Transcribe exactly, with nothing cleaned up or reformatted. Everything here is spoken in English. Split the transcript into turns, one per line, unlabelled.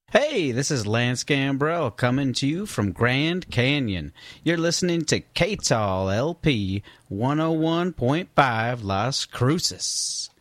Hey, this is Lance Gambrell coming to you from Grand Canyon. You're listening to K T A L L P one oh one point five Las Cruces.